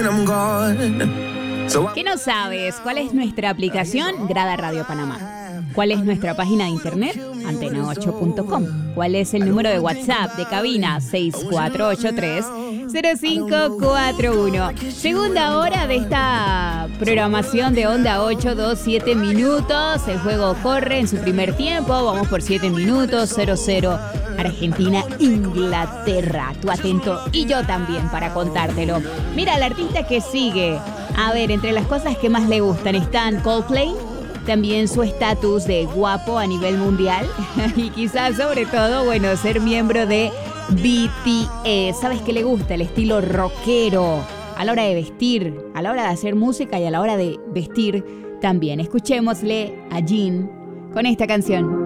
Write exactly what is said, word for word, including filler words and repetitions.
¿Qué no sabes? ¿Cuál es nuestra aplicación? Grada Radio Panamá. ¿Cuál es nuestra página de internet? antena ocho punto com. ¿Cuál es el número de WhatsApp de cabina? seis cuatro ocho tres cero cinco cuatro uno. Segunda hora de esta programación de Onda ocho, dos, siete minutos. El juego corre en su primer tiempo. Vamos por siete minutos. cero cero. Argentina, Inglaterra. Tú atento y yo también para contártelo. Mira, el artista que sigue. A ver, entre las cosas que más le gustan están Coldplay. También su estatus de guapo a nivel mundial. Y quizás sobre todo, bueno, ser miembro de B T S. ¿Sabes qué le gusta? El estilo rockero. A la hora de vestir, a la hora de hacer música y a la hora de vestir también. Escuchémosle a Jin con esta canción.